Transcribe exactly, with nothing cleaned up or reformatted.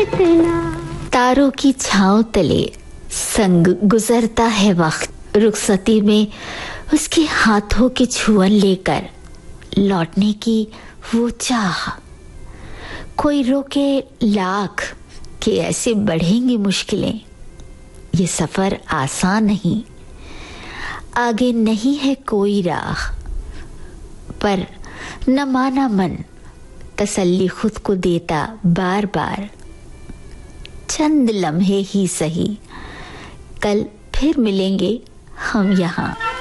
इतना। तारों की छांव तले संग गुजरता है वक्त, रुखसती में उसके हाथों के छुअन लेकर लौटने की वो चाह। कोई रोके लाख कि ऐसे बढ़ेंगी मुश्किलें, ये सफर आसान नहीं, आगे नहीं है कोई राह। पर न माना मन, तसल्ली खुद को देता बार बार। चंद लम्हे ही सही, कल फिर मिलेंगे हम यहाँ।